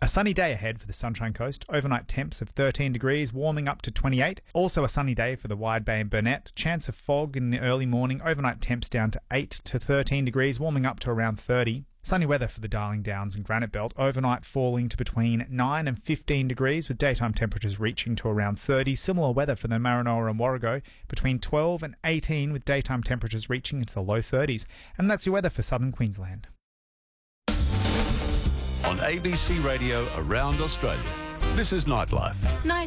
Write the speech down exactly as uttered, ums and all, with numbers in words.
A sunny day ahead for the Sunshine Coast. Overnight temps of thirteen degrees, warming up to twenty-eight. Also a sunny day for the Wide Bay and Burnett. Chance of fog in the early morning. Overnight temps down to eight to thirteen degrees, warming up to around thirty. Sunny weather for the Darling Downs and Granite Belt. Overnight falling to between nine and fifteen degrees, with daytime temperatures reaching to around thirty. Similar weather for the Maranoa and Warrego, between twelve and eighteen, with daytime temperatures reaching into the low thirties. And that's your weather for southern Queensland. On A B C Radio around Australia, this is Nightlife. Night.